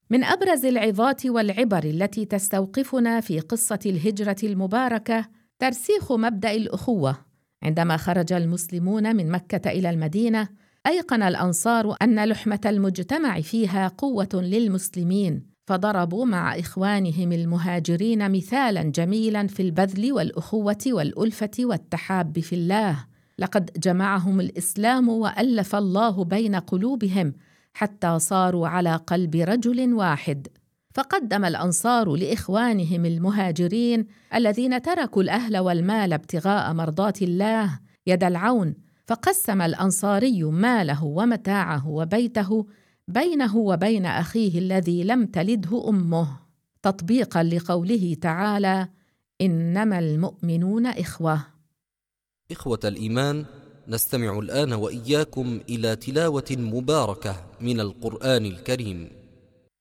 من أبرز العظات والعبر التي تستوقفنا في قصة الهجرة المباركة ترسيخ مبدأ الأخوة. عندما خرج المسلمون من مكة إلى المدينة، أيقن الأنصار أن لحمة المجتمع فيها قوة للمسلمين، فضربوا مع إخوانهم المهاجرين مثالاً جميلاً في البذل والأخوة والألفة والتحاب في الله. لقد جمعهم الإسلام وألف الله بين قلوبهم حتى صاروا على قلب رجل واحد. فقدم الأنصار لإخوانهم المهاجرين الذين تركوا الأهل والمال ابتغاء مرضات الله يد العون، فقسم الأنصاري ماله ومتاعه وبيته بينه وبين أخيه الذي لم تلده أمه، تطبيقاً لقوله تعالى: إنما المؤمنون إخوة. إخوة الإيمان، نستمع الآن وإياكم إلى تلاوة مباركة من القرآن الكريم.